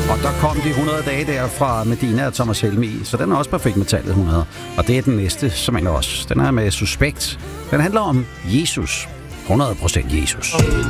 Og der kom de 100 dage der fra Medina og Thomas Helmig, så den er også perfekt med tallet 100. Og det er den næste, som er også. Den er med Suspekt. Den handler om Jesus. 100% Jesus.